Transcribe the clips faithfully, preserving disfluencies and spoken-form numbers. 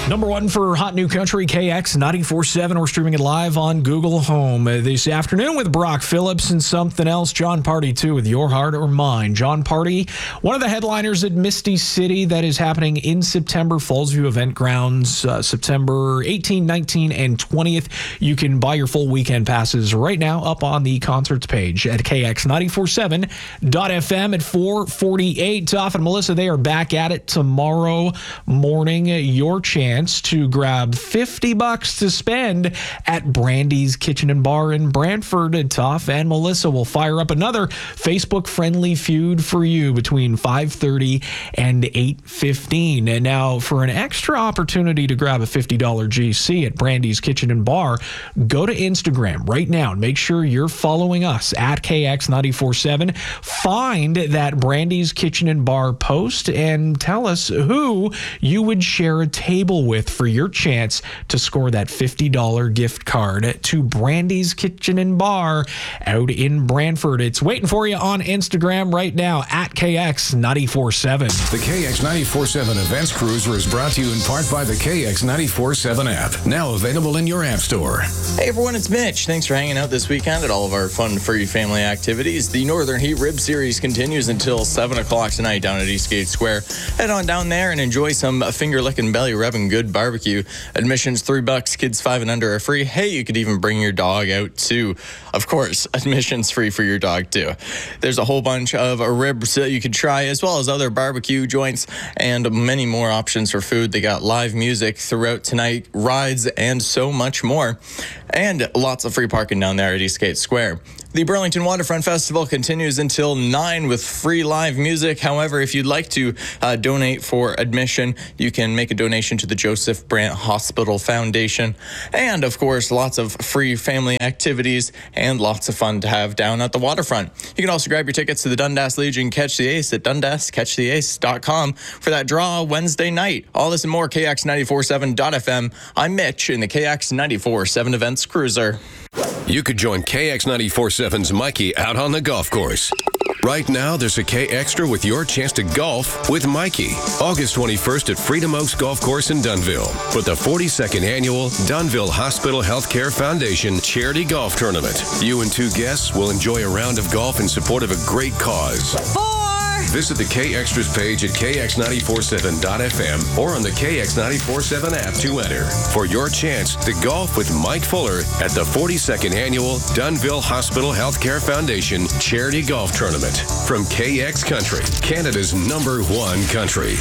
Number one for Hot New Country, K X ninety-four point seven. We're streaming it live on Google Home uh, this afternoon with Brock Phillips and something else. John Party, too, with Your Heart or Mine. John Party, one of the headliners at Misty City that is happening in September. Fallsview Event Grounds, uh, September eighteenth, nineteenth, and twentieth. You can buy your full weekend passes right now up on the concerts page at K X ninety-four point seven dot F M at four forty-eight. Toff and Melissa, they are back at it tomorrow morning. Your chance to grab fifty bucks to spend at Brandy's Kitchen and Bar in Brantford. Toff and Melissa will fire up another Facebook-friendly feud for you between five thirty and eight fifteen. And now, for an extra opportunity to grab a fifty dollars G C at Brandy's Kitchen and Bar, go to Instagram right now and make sure you're following us at K X ninety-four point seven. Find that Brandy's Kitchen and Bar post and tell us who you would share a table with for your chance to score that fifty dollars gift card to Brandy's Kitchen and Bar out in Brantford. It's waiting for you on Instagram right now at K X ninety-four point seven. The K X ninety-four point seven Events Cruiser is brought to you in part by the K X ninety-four point seven app, now available in your app store. Hey everyone, it's Mitch. Thanks for hanging out this weekend at all of our fun free family activities. The Northern Heat Rib Series continues until seven o'clock tonight down at Eastgate Square. Head on down there and enjoy some finger-licking, belly-rubbing good barbecue. Admission's three bucks. Kids five and under are free. Hey, you could even bring your dog out too. Of course, admission's free for your dog too. There's a whole bunch of ribs that you could try, as well as other barbecue joints and many more options for food. They got live music throughout tonight, rides, and so much more. And lots of free parking down there at Eastgate Square. The Burlington Waterfront Festival continues until nine with free live music. However, if you'd like to uh, donate for admission, you can make a donation to the Joseph Brant Hospital Foundation. And, of course, lots of free family activities and lots of fun to have down at the waterfront. You can also grab your tickets to the Dundas Legion Catch the Ace at dundas catch the ace dot com for that draw Wednesday night. All this and more, K X ninety-four point seven dot F M. I'm Mitch in the K X ninety-four point seven Events Cruiser. You could join K X ninety-four point seven's Mikey out on the golf course. Right now, there's a K Extra with your chance to golf with Mikey. August twenty-first at Freedom Oaks Golf Course in Dunnville for the forty-second annual Dunnville Hospital Healthcare Foundation Charity Golf Tournament. You and two guests will enjoy a round of golf in support of a great cause. Four! Visit the K Extras page at K X ninety-four point seven dot F M or on the K X ninety-four point seven app to enter for your chance to golf with Mike Fuller at the forty-second annual Dunnville Hospital Healthcare Foundation Charity Golf Tournament from K X Country, Canada's number one country.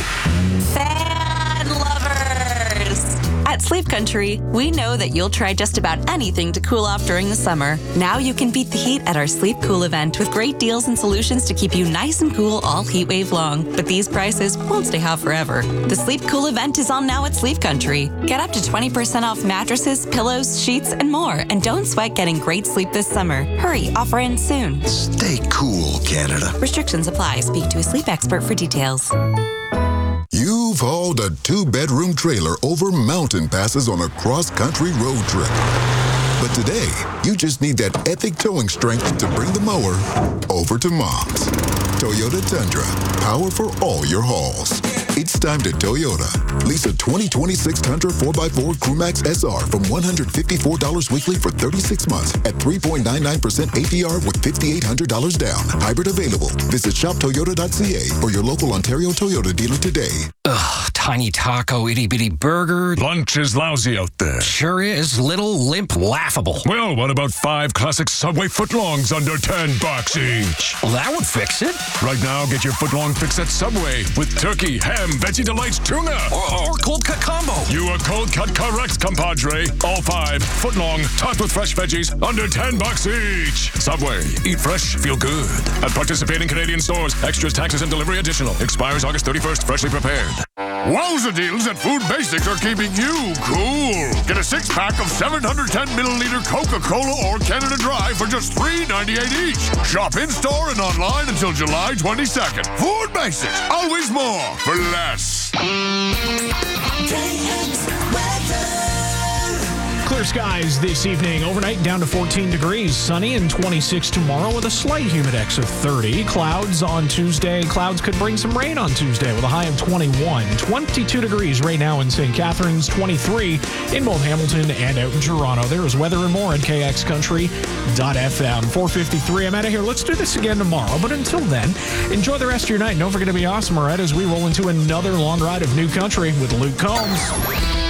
Fan lovers! At Sleep Country, we know that you'll try just about anything to cool off during the summer. Now you can beat the heat at our Sleep Cool event with great deals and solutions to keep you nice and cool all heat wave long. But these prices won't stay hot forever. The Sleep Cool event is on now at Sleep Country. Get up to twenty percent off mattresses, pillows, sheets, and more. And don't sweat getting great sleep this summer. Hurry, offer ends soon. Stay cool, Canada. Restrictions apply. Speak to a sleep expert for details. You've hauled a two-bedroom trailer over mountain passes on a cross-country road trip. But today, you just need that epic towing strength to bring the mower over to Mom's. Toyota Tundra, power for all your hauls. It's time to Toyota. Lease a twenty twenty-six Tundra four by four Crewmax S R from one hundred fifty-four dollars weekly for thirty-six months at three point nine nine percent A P R with five thousand eight hundred dollars down. Hybrid available. Visit shop toyota dot c a or your local Ontario Toyota dealer today. Ugh, tiny taco, itty-bitty burger. Lunch is lousy out there. Sure is. Little, limp, laughable. Well, what about five classic Subway footlongs under ten bucks each? Well, that would fix it. Right now, get your footlong fix at Subway with turkey, ham, Veggie Delights, tuna. Or, or cold cut combo. You are cold cut correct, compadre. All five, footlong, topped with fresh veggies, under ten bucks each. Subway, eat fresh, feel good. At participating Canadian stores, extras, taxes, and delivery additional. Expires August thirty-first, freshly prepared. Wowza deals at Food Basics are keeping you cool. Get a six-pack of seven hundred ten milliliter Coca-Cola or Canada Dry for just three ninety-eight each. Shop in-store and online until July twenty-second. Food Basics, always more for less. Clear Clear skies this evening. Overnight down to fourteen degrees. Sunny and twenty-six tomorrow with a slight humidex of thirty. Clouds on Tuesday. Clouds could bring some rain on Tuesday with a high of twenty-one. twenty-two degrees right now in Saint Catharines. twenty-three in both Hamilton and out in Toronto. There is weather and more at K X Country dot F M. four fifty-three. I'm out of here. Let's do this again tomorrow. But until then, enjoy the rest of your night. And don't forget to be awesome, all right, as we roll into another long ride of New Country with Luke Combs.